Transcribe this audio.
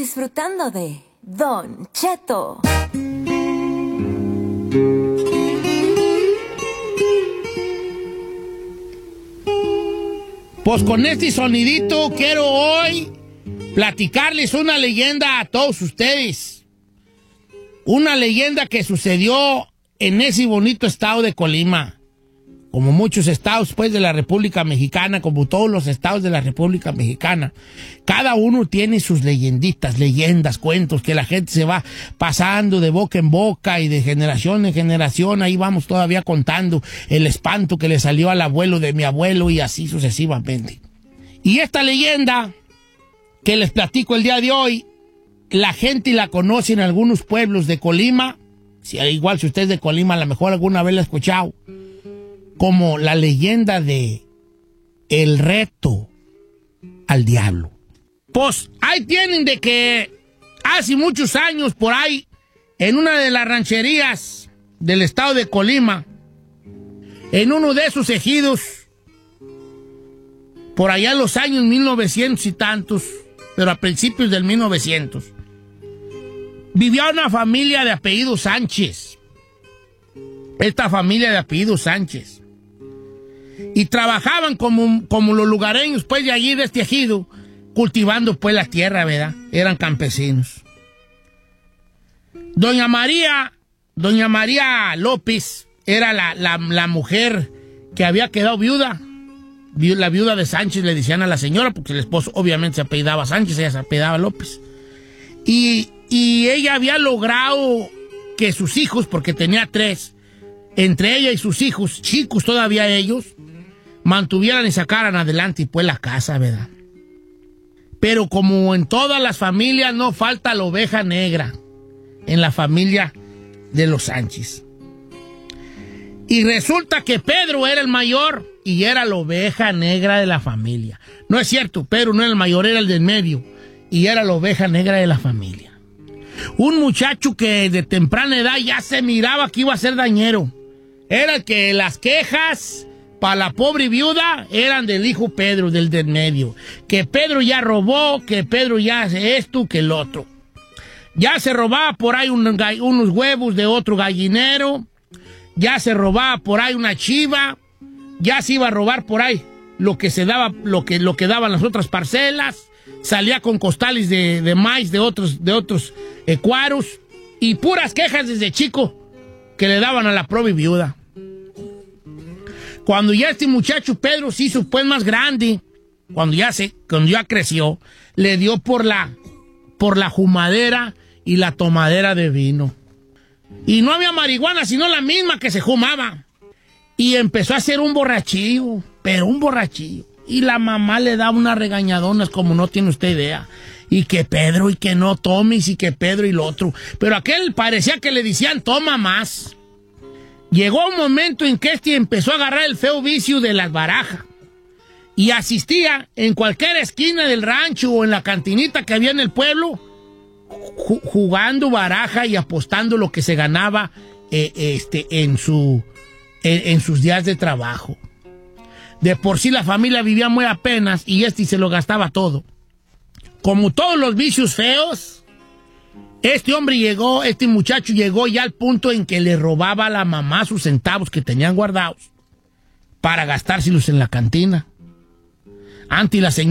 disfrutando de Don Cheto. Pues con este sonidito quiero hoy platicarles una leyenda a todos ustedes. Una leyenda que sucedió en ese bonito estado de Colima. Como muchos estados pues de la República Mexicana, como todos los estados de la República Mexicana, cada uno tiene sus leyenditas, leyendas, cuentos que la gente se va pasando de boca en boca y de generación en generación. Ahí vamos todavía contando el espanto que le salió al abuelo de mi abuelo y así sucesivamente. Y esta leyenda que les platico el día de hoy, la gente la conoce en algunos pueblos de Colima. Igual si usted es de Colima, a lo mejor alguna vez la ha escuchado, como la leyenda de el reto al diablo. Pues ahí tienen de que hace muchos años por ahí, en una de las rancherías del estado de Colima, en uno de esos ejidos, por allá en los años 1900 y tantos, pero a principios del 1900, vivía una familia de apellido Sánchez. Esta familia de apellido Sánchez. Y trabajaban como los lugareños, pues, de allí, de este ejido, cultivando, pues, la tierra, ¿verdad? Eran campesinos. Doña María López era la mujer que había quedado viuda. La viuda de Sánchez le decían a la señora, porque el esposo obviamente se apellidaba Sánchez, ella se apellidaba López. Y ella había logrado que sus hijos, porque tenía 3, entre ella y sus hijos, chicos todavía ellos, mantuvieran y sacaran adelante pues la casa, ¿verdad? Pero como en todas las familias no falta la oveja negra en la familia de los Sánchez. Y resulta que Pedro era el mayor y era la oveja negra de la familia. No es cierto, Pedro no era el mayor, era el del medio y era la oveja negra de la familia. Un muchacho que de temprana edad ya se miraba que iba a ser dañero. Era el que las quejas para la pobre viuda eran del hijo Pedro, del medio. Que Pedro ya robó, que Pedro ya hace esto, que el otro. Ya se robaba por ahí unos huevos de otro gallinero. Ya se robaba por ahí una chiva. Ya se iba a robar por ahí lo que se daba, lo que daban las otras parcelas. Salía con costales de maíz de otros cuaros. Y puras quejas desde chico que le daban a la pobre viuda. Cuando ya este muchacho Pedro se hizo pues más grande, cuando ya creció, le dio por la fumadera y la tomadera de vino. Y no había marihuana, sino la misma que se fumaba. Y empezó a ser un borrachillo, pero un borrachillo. Y la mamá le daba unas regañadonas como no tiene usted idea. Y que Pedro, y que no tomes, y que Pedro y lo otro. Pero aquel parecía que le decían toma más. Llegó un momento en que empezó a agarrar el feo vicio de las barajas. Y asistía en cualquier esquina del rancho o en la cantinita que había en el pueblo, jugando baraja y apostando lo que se ganaba en sus días de trabajo. De por sí la familia vivía muy apenas y se lo gastaba todo. Como todos los vicios feos, este muchacho llegó ya al punto en que le robaba a la mamá sus centavos que tenían guardados para gastárselos en la cantina. Antes la señora